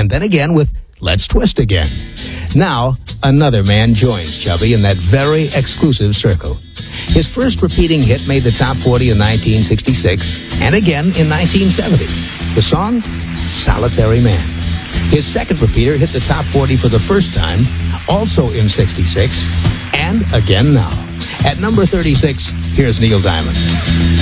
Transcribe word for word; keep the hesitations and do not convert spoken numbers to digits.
and then again with Let's Twist Again. Now, another man joins Chubby in that very exclusive circle. His first repeating hit made the top forty in nineteen sixty-six, and again in nineteen seventy. The song, Solitary Man. His second repeater hit the top forty for the first time, also in sixty-six, and again now. At number thirty-six, here's Neil Diamond.